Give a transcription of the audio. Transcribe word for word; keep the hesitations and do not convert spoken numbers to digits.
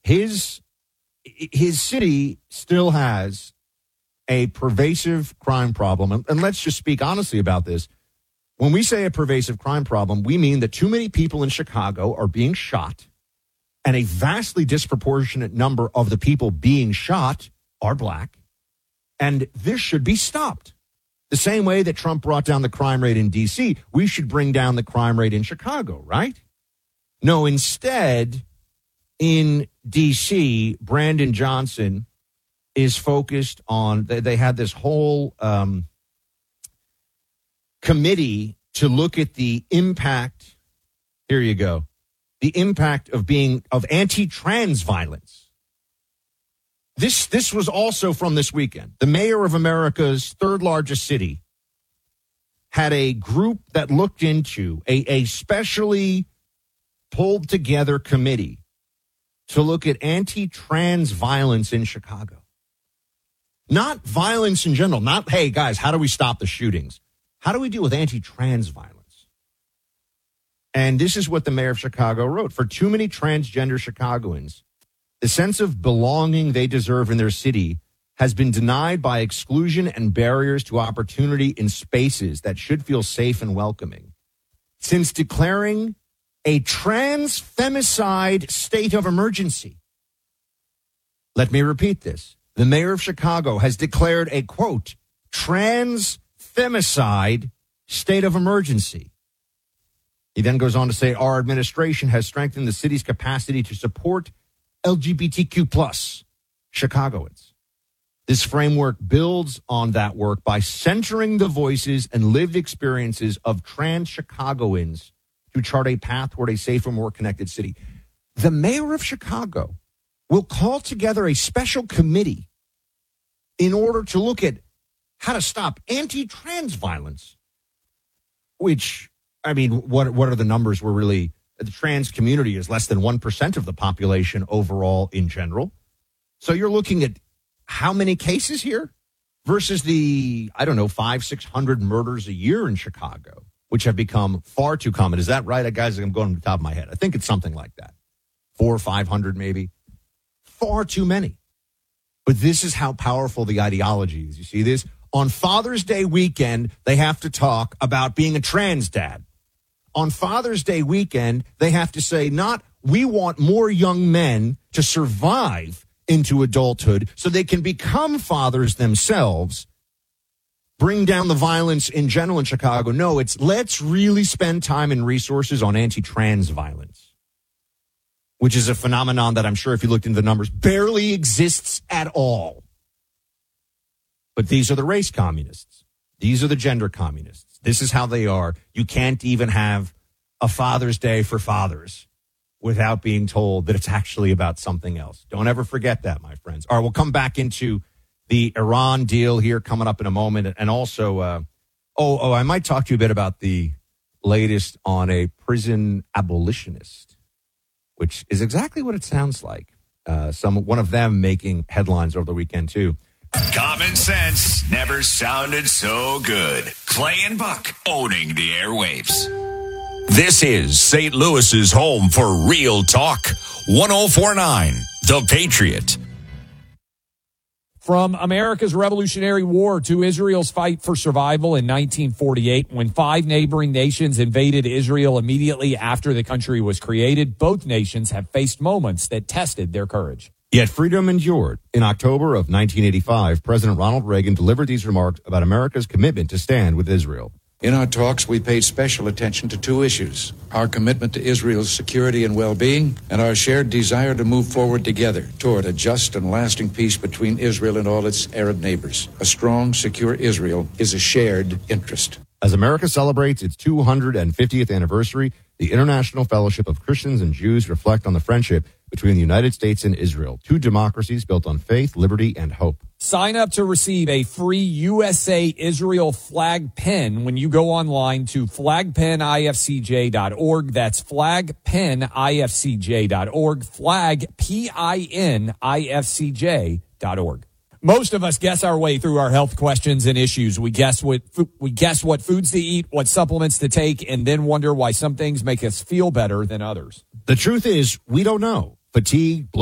his his city still has a pervasive crime problem. And, and let's just speak honestly about this. When we say a pervasive crime problem, we mean that too many people in Chicago are being shot, and a vastly disproportionate number of the people being shot are black. And this should be stopped. The same way that Trump brought down the crime rate in D C, we should bring down the crime rate in Chicago, right? No, instead, in D C, Brandon Johnson is focused on, they, they had this whole um, committee to look at the impact, here you go, the impact of being, of anti-trans violence. This, this was also from this weekend. The mayor of America's third largest city had a group that looked into a, a specially pulled together committee to look at anti-trans violence in Chicago. Not violence in general. Not, hey, guys, how do we stop the shootings? How do we deal with anti-trans violence? And this is what the mayor of Chicago wrote. For too many transgender Chicagoans, the sense of belonging they deserve in their city has been denied by exclusion and barriers to opportunity in spaces that should feel safe and welcoming. Since declaring a trans femicide state of emergency. Let me repeat this. The mayor of Chicago has declared a, quote, trans femicide state of emergency. He then goes on to say, our administration has strengthened the city's capacity to support L G B T Q plus Chicagoans. This framework builds on that work by centering the voices and lived experiences of trans Chicagoans to chart a path toward a safer, more connected city. The mayor of Chicago will call together a special committee in order to look at how to stop anti-trans violence, which, I mean, what what are the numbers? We're really, the trans community is less than one percent of the population overall in general. So you're looking at how many cases here versus the, I don't know, five, six hundred murders a year in Chicago, which have become far too common. Is that right? Guys, I'm going to the top of my head. I think it's something like that. Four or five hundred maybe. Far too many. But this is how powerful the ideology is. You see this? On Father's Day weekend, they have to talk about being a trans dad. On Father's Day weekend, they have to say, not, we want more young men to survive into adulthood so they can become fathers themselves, bring down the violence in general in Chicago. No, it's let's really spend time and resources on anti-trans violence, which is a phenomenon that I'm sure if you looked into the numbers, barely exists at all. But these are the race communists. These are the gender communists. This is how they are. You can't even have a Father's Day for fathers without being told that it's actually about something else. Don't ever forget that, my friends. All right, we'll come back into the Iran deal here coming up in a moment. And also, uh, oh, oh, I might talk to you a bit about the latest on a prison abolitionist, which is exactly what it sounds like. Uh, some one of them making headlines over the weekend, too. Common sense never sounded so good. Clay and Buck owning the airwaves. This is Saint Louis's home for real talk. one oh four point nine The Patriot. From America's Revolutionary War to Israel's fight for survival in nineteen forty-eight, when five neighboring nations invaded Israel immediately after the country was created, both nations have faced moments that tested their courage. Yet freedom endured. In October of nineteen eighty-five, President Ronald Reagan delivered these remarks about America's commitment to stand with Israel. In our talks, we paid special attention to two issues: our commitment to Israel's security and well-being, and our shared desire to move forward together toward a just and lasting peace between Israel and all its Arab neighbors. A strong, secure Israel is a shared interest. As America celebrates its two hundred fiftieth anniversary, the International Fellowship of Christians and Jews reflect on the friendship between the United States and Israel, two democracies built on faith, liberty, and hope. Sign up to receive a free U S A Israel flag pin when you go online to flag pin I F C J dot org. That's flag pin I F C J dot org, flag P I N I F C J dot org. Most of us guess our way through our health questions and issues. We guess what we guess what foods to eat, what supplements to take, and then wonder why some things make us feel better than others. The truth is, we don't know. Fatigue,